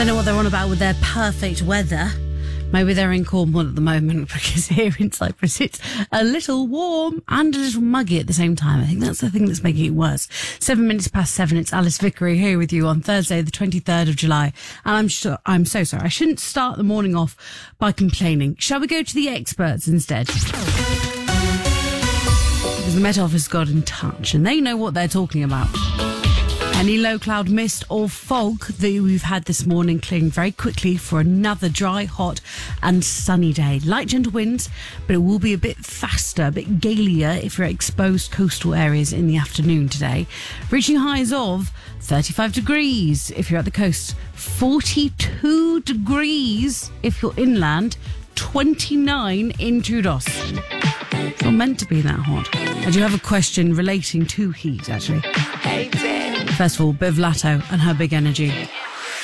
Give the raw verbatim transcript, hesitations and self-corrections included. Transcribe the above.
I don't know what they're on about with their perfect weather. Maybe they're in Cornwall at the moment, because here in Cyprus it's a little warm and a little muggy at the same time. I think that's the thing that's making it worse. Seven minutes past seven, it's Alice Vickery here with you on Thursday, the twenty-third of July. And I'm sure, I'm so sorry. I shouldn't start the morning off by complaining. Shall we go to the experts instead? Because the Met Office got in touch and they know what they're talking about. Any low cloud mist or fog that we've had this morning clearing very quickly for another dry, hot and sunny day. Light gentle winds, but it will be a bit faster, a bit galier if you're exposed coastal areas in the afternoon today. Reaching highs of thirty-five degrees if you're at the coast, forty-two degrees if you're inland, twenty-nine in Troodos. It's not meant to be that hot. I do have a question relating to heat, actually. First of all, Biv Latto and her big energy.